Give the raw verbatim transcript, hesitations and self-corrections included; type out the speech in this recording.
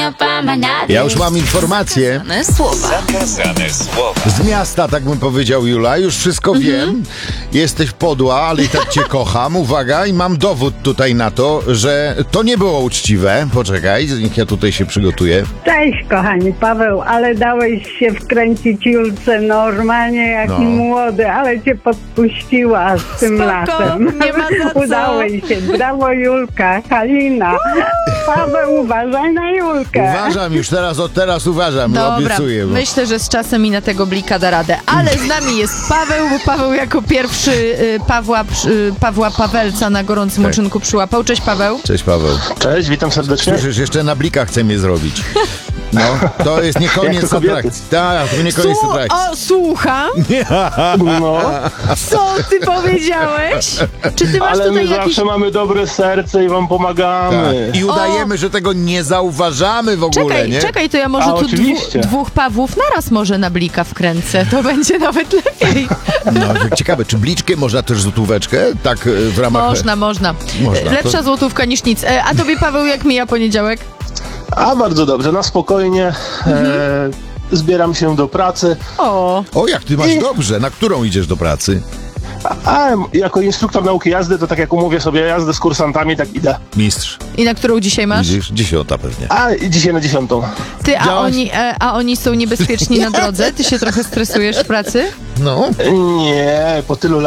Ja już mam informację Słowa. Zakazane słowa. z miasta, tak bym powiedział, Jula. Już wszystko wiem. Jesteś podła, ale i tak cię kocham. Uwaga, i mam dowód tutaj na to, że to nie było uczciwe. Poczekaj, niech ja tutaj się przygotuję. Cześć, kochani, Paweł, ale dałeś się wkręcić Julce normalnie jak No. młody, ale cię podpuściła z tym Spoko, latem. nie ma za co. Udało jej się. Brawo, Julka, Halina. Paweł, uważaj na Julkę. Uważam już teraz, od teraz uważam, Dobra, obiecuję. Bo... myślę, że z czasem i na tego blika da radę. Ale z nami jest Paweł, bo Paweł jako pierwszy y, Pawła, y, Pawła Pawelca na gorącym Tak. uczynku przyłapał. Cześć, Paweł. Cześć, Paweł. Cześć, witam serdecznie. Słyszysz, jeszcze na blikach chcę mnie zrobić. No, to jest nie Jak koniec to kobiety. atrakcji. Tak, to nie koniec Słu- atrakcji. o, słucham. No, Co ty powiedziałeś? Czy ty masz ale tutaj my jakiś... zawsze mamy dobre serce i wam pomagamy. Tak. I udajemy, że tego nie zauważamy w ogóle, Czekaj, nie? czekaj, to ja może A, tu dwu, oczywiście. dwóch Pawłów naraz może na blika wkręcę. To będzie nawet lepiej. No, ciekawe, czy bliczkę można też złotóweczkę? Tak e, w ramach... Można, można. Można, Lepsza to- złotówka niż nic. E, A tobie, Paweł, jak mija poniedziałek? A bardzo dobrze, na spokojnie. E, zbieram się do pracy. O, O, jak ty masz dobrze. Na którą idziesz do pracy? A jako instruktor nauki jazdy, to tak jak umówię sobie jazdę z kursantami, tak idę. Mistrz. i na którą dzisiaj masz? Widzisz? Dziesiąta pewnie. A i dzisiaj na dziesiątą. Ty, a Działaś? oni, e, a oni są niebezpieczni na drodze? Ty się trochę stresujesz w pracy? No. Nie, po tylu latach.